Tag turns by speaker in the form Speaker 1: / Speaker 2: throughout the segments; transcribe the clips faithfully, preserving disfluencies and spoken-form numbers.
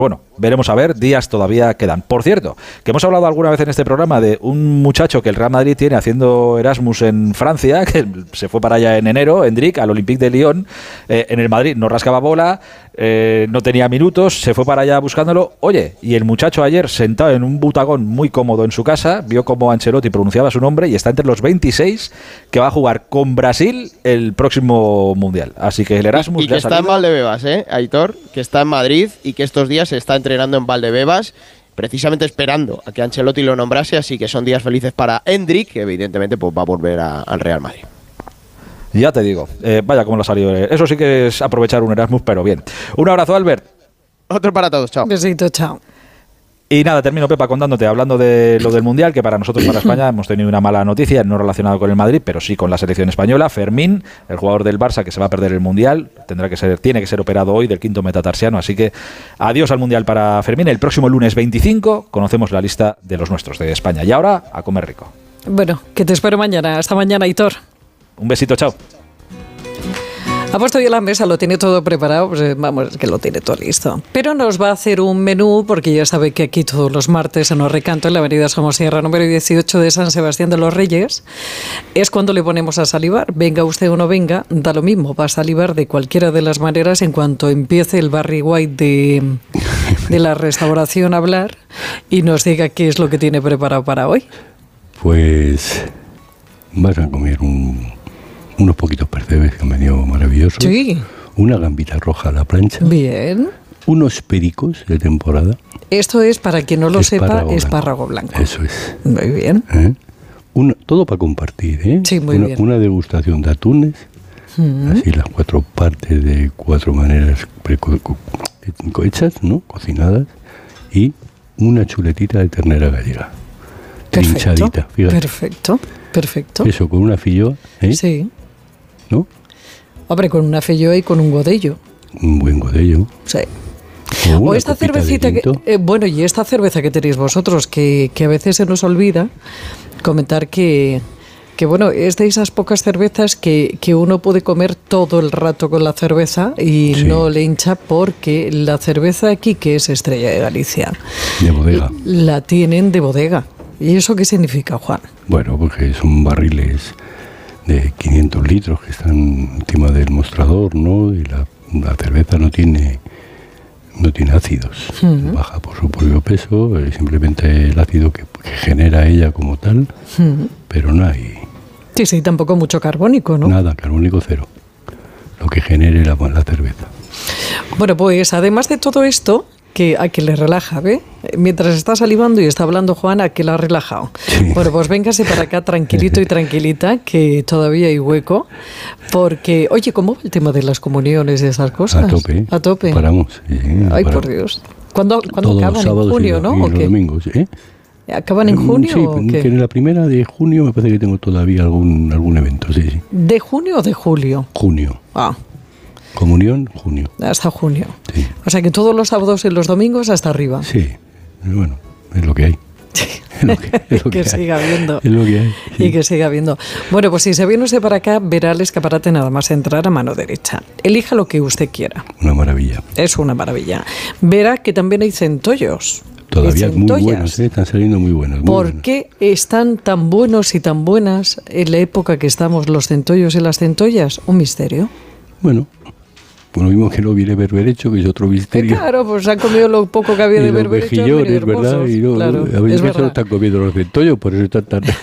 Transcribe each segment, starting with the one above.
Speaker 1: Bueno, veremos a ver, días todavía quedan. Por cierto, que hemos hablado alguna vez en este programa de un muchacho que el Real Madrid tiene haciendo Erasmus en Francia, que se fue para allá en enero, Endrick, al Olympique de Lyon, eh, en el Madrid no rascaba bola, eh, no tenía minutos, se fue para allá buscándolo. Oye, y el muchacho ayer, sentado en un butagón muy cómodo en su casa, vio cómo Ancelotti pronunciaba su nombre y está entre los veintiséis que va a jugar con Brasil el próximo Mundial. Así que el Erasmus...
Speaker 2: Y, y que está en Valdebebas, ¿eh, Aitor? Que está en Madrid y que estos días se está entrenando en Valdebebas, precisamente esperando a que Ancelotti lo nombrase, así que son días felices para Endrick, que evidentemente pues, va a volver a, al Real Madrid.
Speaker 1: Ya te digo, eh, vaya cómo lo ha salido. Eso sí que es aprovechar un Erasmus, pero bien. Un abrazo, Albert.
Speaker 2: Otro para todos, chao.
Speaker 3: Besito, chao.
Speaker 1: Y nada, termino, Pepa, contándote, hablando de lo del Mundial, que para nosotros, para España, hemos tenido una mala noticia, no relacionada con el Madrid, pero sí con la selección española. Fermín, el jugador del Barça, que se va a perder el Mundial, tendrá que ser, tiene que ser operado hoy del quinto metatarsiano, así que adiós al Mundial para Fermín. El próximo lunes veinticinco conocemos la lista de los nuestros de España. Y ahora, a comer rico.
Speaker 3: Bueno, que te espero mañana. Hasta mañana, Aitor.
Speaker 1: Un besito, chao.
Speaker 3: Ha puesto ya la mesa, lo tiene todo preparado, pues vamos, es que lo tiene todo listo. Pero nos va a hacer un menú, porque ya sabe que aquí todos los martes en Os Recanto, en la avenida Somosierra número dieciocho de San Sebastián de los Reyes, es cuando le ponemos a salivar. Venga usted o no venga, da lo mismo, va a salivar de cualquiera de las maneras en cuanto empiece el Barry White de, de la restauración a hablar y nos diga qué es lo que tiene preparado para hoy.
Speaker 4: Pues vas a comer un... unos poquitos percebes que han venido maravillosos.
Speaker 3: Sí.
Speaker 4: Una gambita roja a la plancha.
Speaker 3: Bien.
Speaker 4: Unos pericos de temporada.
Speaker 3: Esto es, para quien no lo
Speaker 4: espárrago
Speaker 3: sepa,
Speaker 4: blanco.
Speaker 3: espárrago blanco.
Speaker 4: Eso es.
Speaker 3: Muy bien.
Speaker 4: ¿Eh? Una, todo para compartir, ¿eh?
Speaker 3: Sí, muy
Speaker 4: una,
Speaker 3: bien.
Speaker 4: Una degustación de atunes. Mm. Así las cuatro partes de cuatro maneras hechas, ¿no? Cocinadas. Y una chuletita de ternera gallega.
Speaker 3: Perfecto.
Speaker 4: Trinchadita, fíjate.
Speaker 3: Perfecto, perfecto.
Speaker 4: Eso, con una filloa, ¿eh?
Speaker 3: Sí.
Speaker 4: ¿No?
Speaker 3: Hombre, con una filloa y con un godello.
Speaker 4: Un buen godello.
Speaker 3: Sí.
Speaker 4: O,
Speaker 3: o esta cervecita que, eh, bueno, y esta cerveza que tenéis vosotros, que, que a veces se nos olvida comentar que, que bueno, es de esas pocas cervezas que, que uno puede comer todo el rato con la cerveza y sí. no le hincha, porque la cerveza aquí, que es Estrella de Galicia,
Speaker 4: de bodega,
Speaker 3: la tienen de bodega. ¿Y eso qué significa, Juan?
Speaker 4: Bueno, porque son barriles de quinientos litros que están encima del mostrador, ¿no? Y la, la cerveza no tiene no tiene ácidos, uh-huh. baja por su propio peso, es simplemente el ácido que, que genera ella como tal, uh-huh. pero no hay...
Speaker 3: Sí, sí, tampoco mucho carbónico, ¿no?
Speaker 4: Nada, carbónico cero, lo que genere la, la cerveza.
Speaker 3: Bueno, pues además de todo esto, que a que le relaja, ¿ve? Mientras está salivando y está hablando Juan, a que la ha relajado. Sí. Bueno, pues véngase para acá tranquilito y tranquilita, que todavía hay hueco, porque, oye, ¿cómo va el tema de las comuniones y esas cosas?
Speaker 4: A tope.
Speaker 3: A tope.
Speaker 4: Paramos. Sí,
Speaker 3: Ay,
Speaker 4: paramos.
Speaker 3: por Dios. ¿Cuándo, ¿cuándo acaban? En junio,
Speaker 4: y,
Speaker 3: ¿no?
Speaker 4: Y
Speaker 3: ¿O
Speaker 4: los
Speaker 3: qué?
Speaker 4: domingos, ¿eh?
Speaker 3: ¿Acaban en junio
Speaker 4: sí,
Speaker 3: o qué?
Speaker 4: Que en la primera de junio me parece que tengo todavía algún algún evento, sí, sí.
Speaker 3: ¿De junio o de julio?
Speaker 4: Junio.
Speaker 3: Ah.
Speaker 4: Comunión, junio.
Speaker 3: Hasta junio.
Speaker 4: Sí.
Speaker 3: O sea que todos los sábados y los domingos hasta arriba.
Speaker 4: Sí, bueno, es lo que hay. Es lo que, es lo
Speaker 3: que,
Speaker 4: que
Speaker 3: siga
Speaker 4: hay.
Speaker 3: viendo.
Speaker 4: Es lo que hay. Sí.
Speaker 3: Y que siga viendo. Bueno, pues si se viene usted para acá, verá el escaparate nada más entrar a mano derecha. Elija lo que usted quiera.
Speaker 4: Una maravilla.
Speaker 3: Es una maravilla. Verá que también hay centollos.
Speaker 4: Todavía muy buenos, ¿eh? Están saliendo muy buenos. Muy
Speaker 3: ¿Por
Speaker 4: buenos.
Speaker 3: qué están tan buenos y tan buenas en la época que estamos los centollos y las centollas? Un misterio.
Speaker 4: Bueno, pues lo mismo que no viene berberecho, que es otro misterio.
Speaker 3: Claro, pues han comido lo poco que había de berberecho.
Speaker 4: Y los mejillones, ¿verdad? Y no,
Speaker 3: claro,
Speaker 4: a veces
Speaker 3: es
Speaker 4: no están comiendo los centollos, por eso están tan,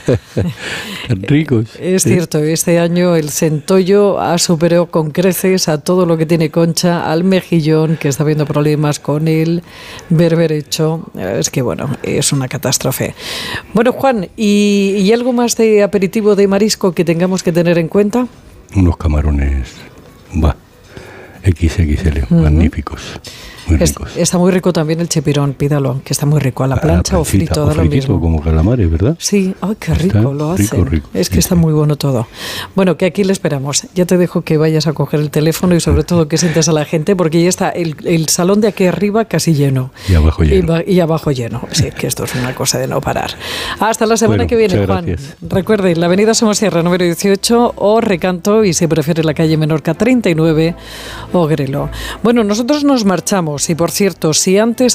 Speaker 4: tan ricos.
Speaker 3: Es cierto, este año el centollo ha superado con creces a todo lo que tiene Concha, al mejillón, que está habiendo problemas con el berberecho. Es que, bueno, es una catástrofe. Bueno, Juan, ¿y, y algo más de aperitivo de marisco que tengamos que tener en cuenta?
Speaker 4: Unos camarones, va. equis equis ele, uh-huh. magníficos, muy
Speaker 3: es,
Speaker 4: ricos.
Speaker 3: Está muy rico también el chipirón, pídalo, que está muy rico, a la plancha a la o frito, da lo mismo.
Speaker 4: Como calamares, ¿verdad?
Speaker 3: Sí, ay, qué rico
Speaker 4: está
Speaker 3: lo hacen.
Speaker 4: Rico, rico.
Speaker 3: Es que
Speaker 4: sí,
Speaker 3: está
Speaker 4: sí.
Speaker 3: muy bueno todo. Bueno, que aquí le esperamos. Ya te dejo que vayas a coger el teléfono y sobre todo que sientes a la gente, porque ya está el, el salón de aquí arriba casi lleno.
Speaker 4: Y abajo lleno.
Speaker 3: Y, y abajo lleno. Sí, que esto es una cosa de no parar. Hasta la semana
Speaker 4: bueno,
Speaker 3: que viene, Juan.
Speaker 4: Gracias.
Speaker 3: Recuerde, la avenida Somosierra número dieciocho o Recanto, y si prefiere la calle Menorca treinta y nueve o Grelo. Bueno, nosotros nos marchamos y, por cierto, si antes